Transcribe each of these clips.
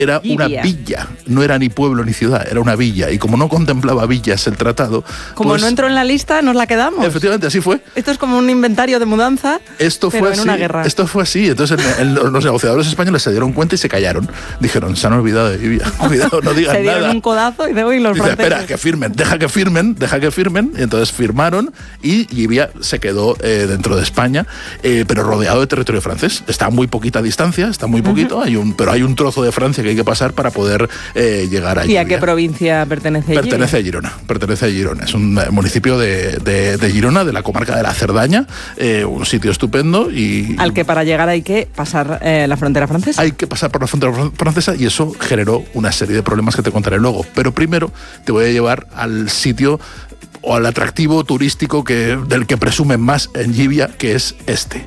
era una villa, no era ni pueblo ni ciudad, era una villa. Y como no contemplaba villas el tratado... Como pues, no entró en la lista, nos la quedamos. Efectivamente, así fue. Esto es como un inventario de mudanza, pero fue así, en una guerra. Esto fue así. Entonces los negociadores españoles se dieron cuenta y se callaron. Dijeron, se han olvidado de Llivia. Cuidado, no digan nada. Se dieron un codazo y de hoy los franceses. Espera, que firmen, deja que firmen. Y entonces firmaron y Llivia se quedó dentro de España, pero rodeado de territorio francés. Está a muy poquita distancia, pero hay un trozo de Francia que hay que pasar para poder llegar a Llivia. ¿Y a qué provincia pertenece Llivia? Pertenece a Girona. Es un municipio de Girona, de la comarca de la Cerdaña, un sitio estupendo. Al que para llegar hay que pasar la frontera francesa. Hay que pasar por la frontera francesa y eso generó una serie de problemas que te contaré luego. Pero primero te voy a llevar al sitio o al atractivo turístico del que presumen más en Llivia, que es este.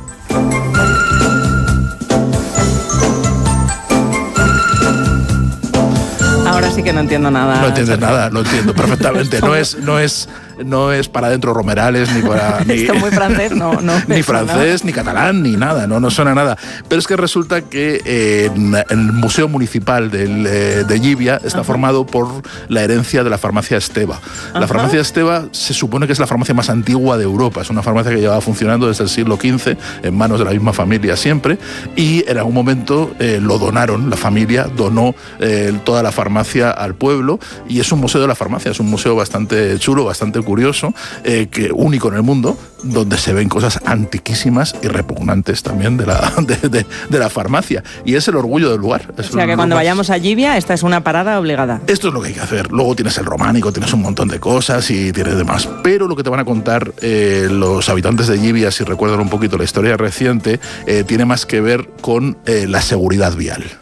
Ahora sí que no entiendo nada. No entiendes nada, lo entiendo perfectamente. No es para adentro Romerales, ni para... Esto muy francés, no. Ni francés, ni catalán, ni nada, no suena nada. Pero es que resulta que el Museo Municipal de Llivia está formado por la herencia de la farmacia Esteva. La farmacia Esteva se supone que es la farmacia más antigua de Europa. Es una farmacia que llevaba funcionando desde el siglo XV, en manos de la misma familia siempre, y en algún momento lo donaron, la familia donó toda la farmacia al pueblo, y es un museo de la farmacia, es un museo bastante chulo, bastante curioso, único en el mundo, donde se ven cosas antiquísimas y repugnantes también de la farmacia. Y es el orgullo del lugar. O sea que cuando vayamos a Llivia, esta es una parada obligada. Esto es lo que hay que hacer. Luego tienes el románico, tienes un montón de cosas y tienes demás. Pero lo que te van a contar los habitantes de Llivia, si recuerdan un poquito la historia reciente, tiene más que ver con la seguridad vial.